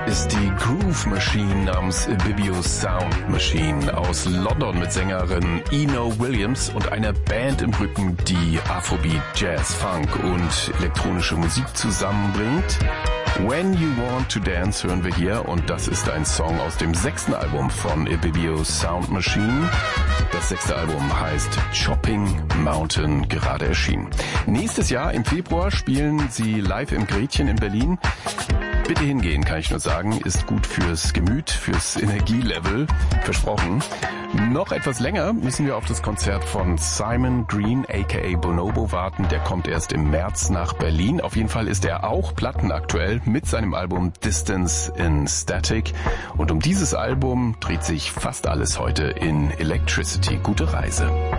ist die Groove Machine namens Ibibio Sound Machine aus London mit Sängerin Eno Williams und einer Band im Rücken, die Afrobeat, Jazz, Funk und elektronische Musik zusammenbringt. When You Want to Dance hören wir hier und das ist ein Song aus dem 6. Album von Ibibio Sound Machine. Das 6. Album heißt Chopping Mountain, gerade erschienen. Nächstes Jahr im Februar spielen sie live im Gretchen in Berlin. Bitte hingehen, kann ich nur sagen, ist gut fürs Gemüt, fürs Energielevel, versprochen. Noch etwas länger müssen wir auf das Konzert von Simon Green aka Bonobo warten. Der kommt erst im März nach Berlin. Auf jeden Fall ist er auch plattenaktuell mit seinem Album Distance in Static. Und um dieses Album dreht sich fast alles heute in Electricity. Gute Reise.